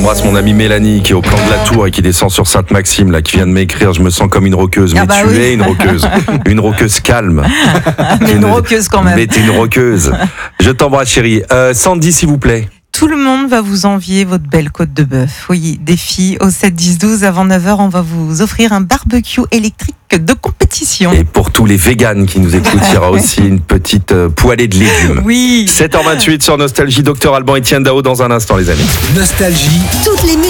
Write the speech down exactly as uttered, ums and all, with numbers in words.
J'embrasse mon amie Mélanie qui est au plan de la Tour et qui descend sur Sainte-Maxime, là, qui vient de m'écrire. Je me sens comme une roqueuse. Ah mais bah tu oui. es une roqueuse. Une roqueuse calme. Mais une roqueuse quand même. Mais t'es une roqueuse. Je t'embrasse, chérie. Euh, Sandy, s'il vous plaît. Tout le monde va vous envier votre belle côte de bœuf. Oui, défi au sept dix douze. Avant neuf heures, on va vous offrir un barbecue électrique de compétition. Et pour tous les véganes qui nous écoutent, il y aura aussi une petite euh, poêlée de légumes. Oui. sept heures vingt-huit sur Nostalgie. Docteur Alban Etienne Dao dans un instant, les amis. Nostalgie. Toutes les musiques